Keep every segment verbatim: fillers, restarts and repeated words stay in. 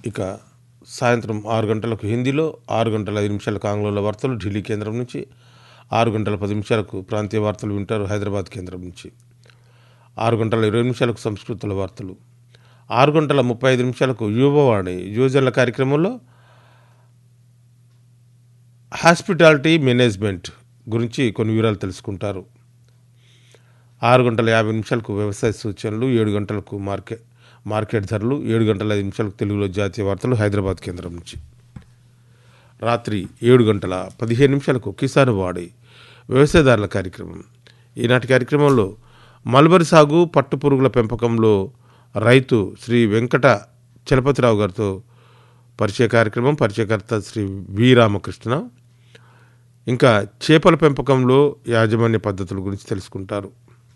ఇక సాయంత్రం ఆరు గంటలకు హిందీలో, ఆరు గంటల ఐదు నిమిషాలకు ఆంగ్లంలో వార్తలు ఢిల్లీ కేంద్రం నుంచి, ఆరు గంటల పది నిమిషాలకు ప్రాంతీయ వార్తలు వింటారు హైదరాబాద్ కేంద్రం నుంచి, ఆరు గంటల ఇరవై నిమిషాలకు సంస్కృతుల వార్తలు, ఆరు గంటల ముప్పై ఐదు నిమిషాలకు యువవాణి యువజనుల కార్యక్రమంలో హాస్పిటాలిటీ మేనేజ్మెంట్ గురించి కొన్ని వివరాలు తెలుసుకుంటారు. ఆరు గంటల యాభై నిమిషాలకు వ్యవసాయ సూచనలు, ఏడు గంటలకు మార్కెట్ మార్కెట్ ధరలు, ఏడు గంటల ఐదు నిమిషాలకు తెలుగులో జాతీయ వార్తలు హైదరాబాద్ కేంద్రం నుంచి. రాత్రి ఏడు గంటల పదిహేను నిమిషాలకు కిసాన్ వాడి వ్యవసాయదారుల కార్యక్రమం. ఈనాటి కార్యక్రమంలో మల్బరీ సాగు, పట్టు పురుగుల పెంపకంలో రైతు శ్రీ వెంకట చలపతిరావు గారితో పరిచయ కార్యక్రమం. పరిచయకర్త శ్రీ వి రామకృష్ణ. ఇంకా చేపల పెంపకంలో యాజమాన్య పద్ధతుల గురించి తెలుసుకుంటారు.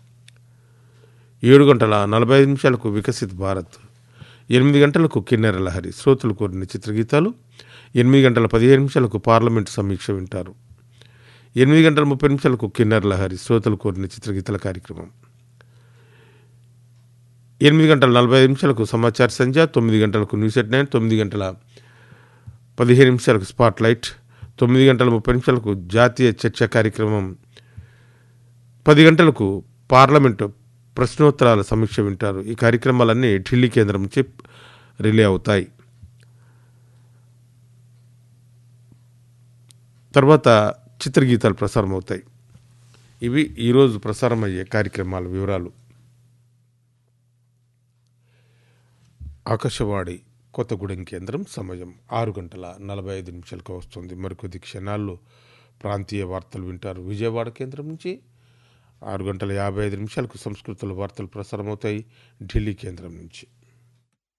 ఏడు గంటల నలభై ఐదు నిమిషాలకు వికసిత్ భారత్, ఎనిమిది గంటలకు కిన్నెర లహరి శ్రోతలు కోరిన చిత్రగీతాలు, ఎనిమిది గంటల పదిహేను నిమిషాలకు పార్లమెంటు సమీక్ష వింటారు. ఎనిమిది గంటల ముప్పై నిమిషాలకు కిన్నెర లహరి శ్రోతలు కోరిన చిత్రగీతాల కార్యక్రమం. ఎనిమిది గంటల నలభై ఐదు నిమిషాలకు సమాచార సంధ్య, తొమ్మిది గంటలకు న్యూస్ ఎట్ నైన్, తొమ్మిది గంటల పదిహేను నిమిషాలకు స్పాట్ లైట్, తొమ్మిది గంటల ముప్పై నిమిషాలకు జాతీయ చర్చ కార్యక్రమం, పది గంటలకు పార్లమెంటు ప్రశ్నోత్తరాల సమీక్ష వింటారు. ఈ కార్యక్రమాలన్నీ ఢిల్లీ కేంద్రం నుంచి రిలే అవుతాయి. తర్వాత చిత్రగీతాలు ప్రసారం అవుతాయి. ఇవి ఈరోజు ప్రసారం అయ్యే కార్యక్రమాల వివరాలు. ఆకాశవాణి కొత్తగూడెం కేంద్రం సమయం ఆరు గంటల నలభై ఐదు నిమిషాలకు వస్తుంది. మరికొద్ది క్షణాల్లో ప్రాంతీయ వార్తలు వింటారు విజయవాడ కేంద్రం నుంచి. ఆరు గంటల యాభై ఐదు నిమిషాలకు సంస్కృతుల వార్తలు ప్రసారం అవుతాయి ఢిల్లీ కేంద్రం నుంచి.